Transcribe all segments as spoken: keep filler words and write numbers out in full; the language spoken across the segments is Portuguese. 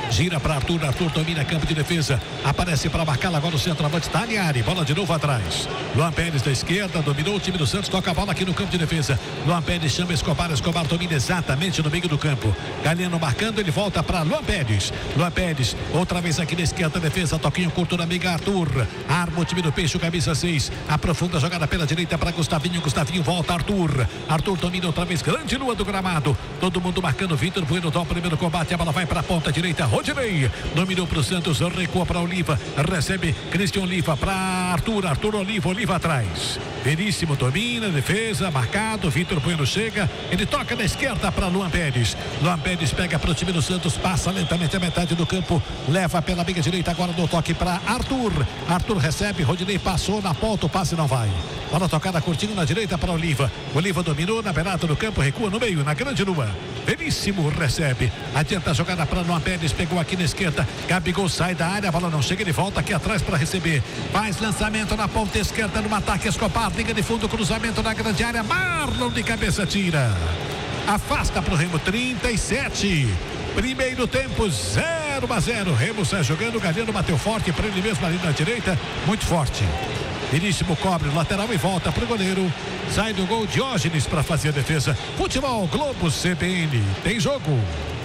gira para Arthur, Arthur domina campo de defesa, aparece para marcar agora o centroavante Taniari, bola de novo atrás. Luan Pérez da esquerda, dominou o time do Santos, toca a bola aqui no campo de defesa. Luan Pérez chama Escobar, Escobar domina exatamente no meio do campo. Galeno marcando, ele volta para Luan Pérez. Luan Pérez, outra vez aqui na esquerda, defesa, toquinho curto na amiga Arthur. Arma o time do Peixe, o camisa seis, aprofunda a jogada pela direita para Gustavinho, Gustavinho volta Arthur. Arthur domina outra vez, grande lua do gramado. Todo mundo marcando, Vitor Bueno dá o primeiro combate, a bola vai para a ponta direita, Rodinei. Dominou para o Santos, recua para Oliva, recebe Cristian Oliva para Arthur, Arthur Oliva, Oliva atrás. Veríssimo domina, defesa, marcado, Vitor Bueno chega, ele toca na esquerda para Luan Pérez. Luan Pérez pega para o time do Santos, passa lentamente a metade do campo, leva pela meia direita, agora do toque para Arthur. Arthur recebe, Rodinei passou na ponta, o passe não vai. Bola tocada curtinho na direita para Oliva. Oliva dominou na beirada do campo, recua no meio, na grande lua. Veríssimo recebe, adianta a jogada para Luan Pérez, pegou aqui na esquerda, Gabigol sai da área, a bola não chega, ele volta aqui atrás para receber, faz lançamento na ponta esquerda no ataque, Escobar, liga de fundo, cruzamento na grande área, Marlon de cabeça tira, afasta para o Remo, trinta e sete, primeiro tempo, zero a zero, Remo sai jogando, Galeno bateu forte para ele mesmo ali na direita, muito forte. Veríssimo cobre, lateral e volta pro goleiro. Sai do gol Diógenes para fazer a defesa. Futebol Globo C B N. Tem jogo.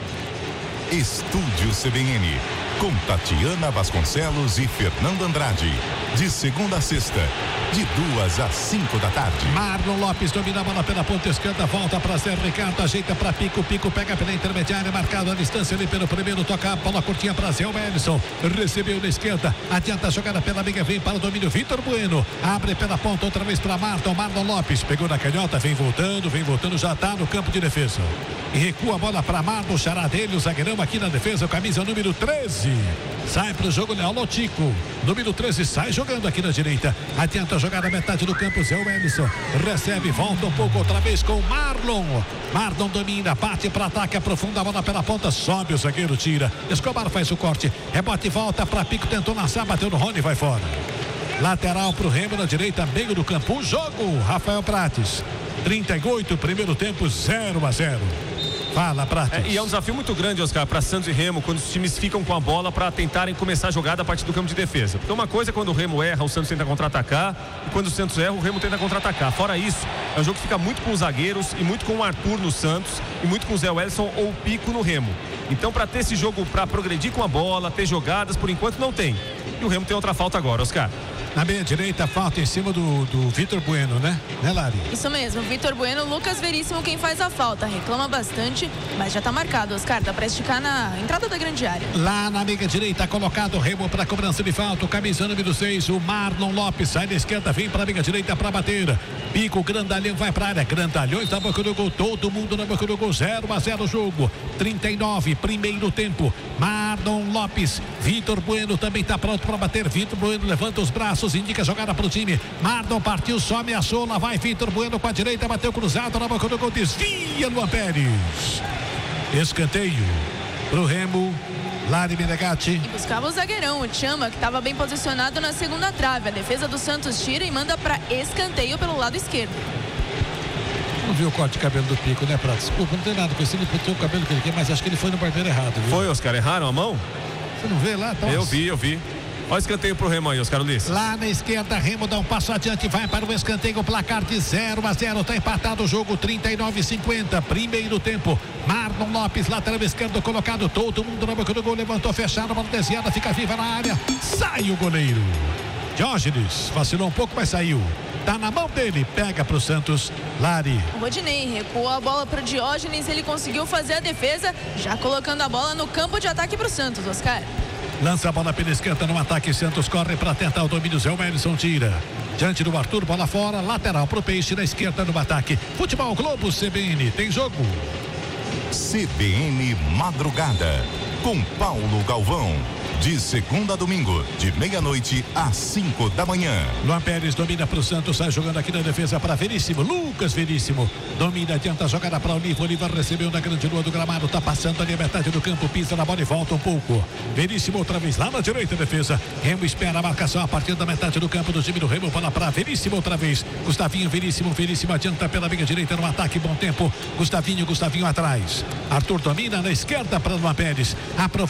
Estúdio C B N. Com Tatiana Vasconcelos e Fernando Andrade. De segunda a sexta. De duas às cinco da tarde. Marlon Lopes domina a bola pela ponta esquerda. Volta para Zé Ricardo. Ajeita para Pico. Pico pega pela intermediária. Marcado a distância ali pelo primeiro. Toca a bola curtinha para Zé Wellison. Recebeu na esquerda. Adianta a jogada pela amiga. Vem para o domínio. Vitor Bueno. Abre pela ponta outra vez para Marlon. Marlon Lopes. Pegou na canhota. Vem voltando. Vem voltando. Já está no campo de defesa. E recua a bola para Marlon. Xará dele. O zagueirão aqui na defesa. Camisa número treze. Sai para o jogo Léo Lotico. Número treze sai jogando aqui na direita. Adianta a jogada metade do campo. Zé Wellison recebe, volta um pouco outra vez com Marlon. Marlon domina, bate para ataque, aprofunda a bola pela ponta, sobe o zagueiro, tira. Escobar faz o corte, rebote e volta para Pico, tentou lançar, bateu no Rony, vai fora. Lateral para o Remo na direita, meio do campo. O jogo, Rafael Prates. trinta e oito, primeiro tempo, zero a zero. Fala, Prates. É, e é um desafio muito grande, Oscar, para Santos e Remo, quando os times ficam com a bola para tentarem começar a jogada a partir do campo de defesa. Porque uma coisa é quando o Remo erra, o Santos tenta contra-atacar, e quando o Santos erra, o Remo tenta contra-atacar. Fora isso, é um jogo que fica muito com os zagueiros e muito com o Arthur no Santos e muito com o Zé Wellison ou o Pico no Remo. Então, para ter esse jogo, para progredir com a bola, ter jogadas, por enquanto não tem. E o Remo tem outra falta agora, Oscar. Na meia direita, falta em cima do, do Vitor Bueno, né? Né, Lari? Isso mesmo, Vitor Bueno, Lucas Veríssimo quem faz a falta. Reclama bastante, mas já tá marcado, Oscar. Dá pra esticar na entrada da grande área. Lá na meia direita, colocado o Remo para cobrança de falta. O camisa número seis, o Marlon Lopes. Sai da esquerda, vem para a meia direita para bater. Pico, Grandalhão vai para a área. Grandalhões na boca do gol. Todo mundo na boca do gol. zero a zero o jogo. trinta e nove, primeiro tempo. Marlon Lopes. Vitor Bueno também tá pronto para bater. Vitor Bueno levanta os braços, indica a jogada para o time. Marlon partiu, só ameaçou. Lá vai Vitor Bueno com a direita, bateu cruzado na boca do gol. Desvia Luan Pérez. Escanteio pro Remo. Lari Menegatti. E buscava o zagueirão, o Chama, que estava bem posicionado na segunda trave. A defesa do Santos tira e manda para escanteio pelo lado esquerdo. Não viu o corte de cabelo do Pico, né, Prato? Desculpa, não tem nada com isso. Ele pintou o cabelo que ele quer, mas acho que ele foi no barbeiro errado, viu? Foi, Oscar, erraram a mão? Você não vê lá? Então, eu vi, eu vi. Olha o escanteio pro Remo aí, Oscar Ulisses. Lá na esquerda, Remo dá um passo adiante, vai para o escanteio, o placar de zero a zero, tá empatado o jogo, trinta e nove a cinquenta, primeiro tempo. Marlon Lopes, lateral esquerdo colocado, todo mundo na boca do gol, levantou, fechado, bola desviada, fica viva na área, sai o goleiro. Diógenes vacilou um pouco, mas saiu. Tá na mão dele, pega pro Santos, Lari. O Rodinei recuou a bola pro Diógenes, ele conseguiu fazer a defesa, já colocando a bola no campo de ataque pro Santos, Oscar. Lança a bola pela esquerda no ataque, Santos corre para tentar o domínio, Zé Wellison tira. Diante do Arthur, bola fora, lateral pro Peixe, na esquerda no ataque. Futebol Globo C B N, tem jogo. C B N Madrugada, com Paulo Galvão. De segunda a domingo, de meia-noite às cinco da manhã. Luan Pérez domina para o Santos, sai jogando aqui na defesa para Veríssimo. Lucas Veríssimo domina, adianta a jogada para Oliva. Oliva recebeu na grande lua do gramado, tá passando ali a metade do campo, pisa na bola e volta um pouco. Veríssimo outra vez lá na direita, defesa. Remo espera a marcação a partir da metade do campo do time do Remo. Bola para Veríssimo outra vez. Gustavinho, Veríssimo, Veríssimo adianta pela meia direita no ataque, bom tempo. Gustavinho, Gustavinho atrás. Arthur domina na esquerda para Luan Pérez. Aprofunda